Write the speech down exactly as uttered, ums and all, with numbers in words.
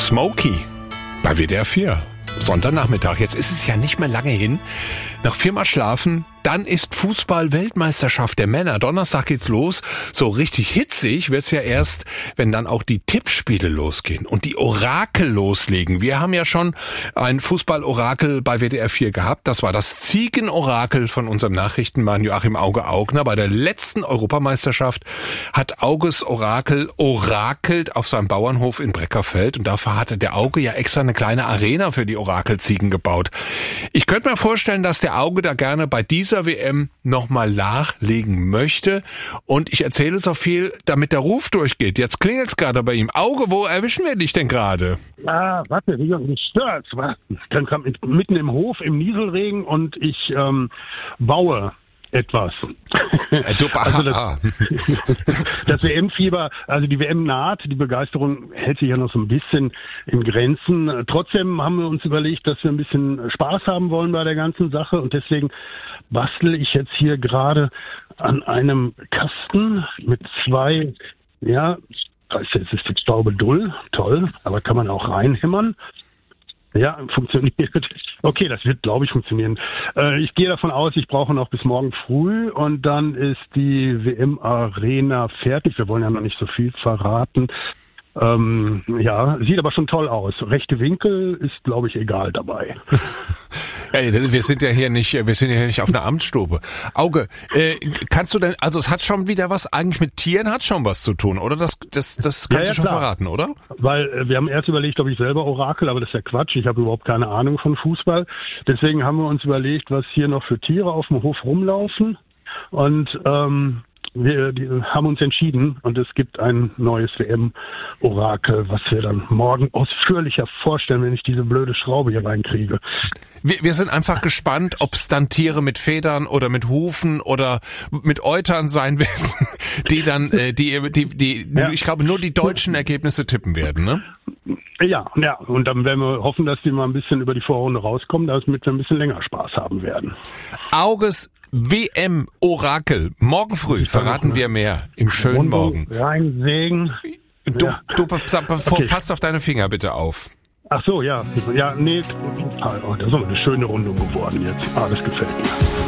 Smokey bei W D R vier. Sonntagnachmittag. Jetzt ist es ja nicht mehr lange hin. Nach viermal schlafen, dann ist Fußball-Weltmeisterschaft der Männer. Donnerstag geht's los. So richtig hitzig wird's ja erst, wenn dann auch die Tippspiele losgehen und die Orakel loslegen. Wir haben ja schon ein Fußball-Orakel bei W D R vier gehabt. Das war das Ziegen-Orakel von unserem Nachrichtenmann Joachim Auge Augner. Bei der letzten Europameisterschaft hat Auges Orakel orakelt auf seinem Bauernhof in Breckerfeld. Und dafür hatte der Auge ja extra eine kleine Arena für die Orakelziegen gebaut. Ich könnte mir vorstellen, dass der Auge da gerne bei dieser W M nochmal nachlegen möchte. Und ich erzähle so viel, damit der Ruf durchgeht. Jetzt klingelt's gerade bei ihm. Auge, wo erwischen wir dich denn gerade? Ah, warte, wie mich stört's. Dann kam mitten im Hof, im Nieselregen und ich ähm, baue etwas. Du, also das, das W M-Fieber, also die W M naht, die Begeisterung hält sich ja noch so ein bisschen in Grenzen. Trotzdem haben wir uns überlegt, dass wir ein bisschen Spaß haben wollen bei der ganzen Sache und deswegen bastel ich jetzt hier gerade an einem Kasten mit zwei, ja, das ist jetzt die Staube Dull, toll, aber kann man auch reinhämmern. Ja, funktioniert. Okay, das wird, glaube ich, funktionieren. Äh, ich gehe davon aus, ich brauche noch bis morgen früh und dann ist die W M-Arena fertig. Wir wollen ja noch nicht so viel verraten. Ähm, ja, sieht aber schon toll aus. Rechte Winkel ist, glaube ich, egal dabei. Hey, wir sind ja hier nicht, wir sind ja hier nicht auf einer Amtsstube. Auge, äh, kannst du denn, also es hat schon wieder was, eigentlich mit Tieren hat schon was zu tun, oder? Das, das, das kannst ja, ja, du schon klar verraten, oder? Weil äh, wir haben erst überlegt, ob ich selber Orakel, aber das ist ja Quatsch. Ich habe überhaupt keine Ahnung von Fußball. Deswegen haben wir uns überlegt, was hier noch für Tiere auf dem Hof rumlaufen. Und ähm, wir die haben uns entschieden und es gibt ein neues W M-Orakel, was wir dann morgen ausführlicher vorstellen, wenn ich diese blöde Schraube hier reinkriege. Wir, wir sind einfach gespannt, ob es dann Tiere mit Federn oder mit Hufen oder mit Eutern sein werden, die dann, äh, die, die, die, ja. Ich glaube, nur die deutschen Ergebnisse tippen werden, ne? Ja, ja, und dann werden wir hoffen, dass die mal ein bisschen über die Vorrunde rauskommen, damit wir ein bisschen länger Spaß haben werden. Auges W M-Orakel. Morgen früh verraten wir mehr im schönen Morgen. Reinsägen. Du, ja. du okay. Passt auf deine Finger bitte auf. Ach so, ja. Ja, nee. Oh, das ist aber eine schöne Rundung geworden jetzt. Ah, das gefällt mir.